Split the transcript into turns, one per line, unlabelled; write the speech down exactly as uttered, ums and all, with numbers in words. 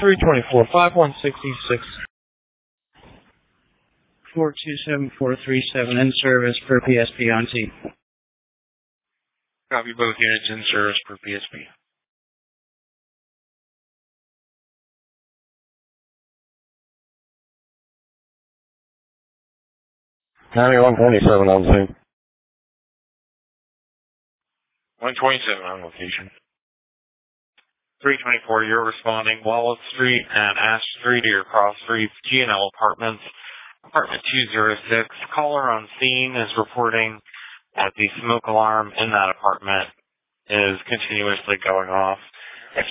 three twenty-four, five one six six.
four two seven four three seven in service per P S P on T.
Copy, both units in service per P S P.
County one twenty-seven on scene.
one twenty-seven on location. three twenty-four, you're responding Wallace Street and Ash Street, your cross streets, G and L Apartments, apartment two oh six. Caller on scene is reporting that the smoke alarm in that apartment is continuously going off.